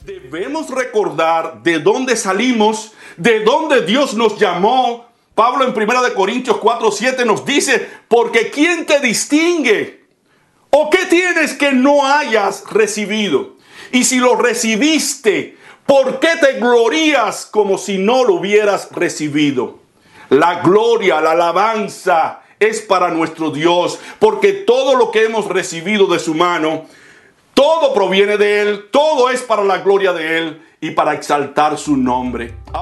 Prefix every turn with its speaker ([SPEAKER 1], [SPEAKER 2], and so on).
[SPEAKER 1] Debemos recordar de dónde salimos, de dónde Dios nos llamó. Pablo en 1 Corintios 4:7 nos dice, porque ¿quién te distingue? ¿O qué tienes que no hayas recibido? Y si lo recibiste, ¿por qué te glorías como si no lo hubieras recibido? La gloria, la alabanza es para nuestro Dios, porque todo lo que hemos recibido de su mano, todo proviene de Él, todo es para la gloria de Él y para exaltar su nombre.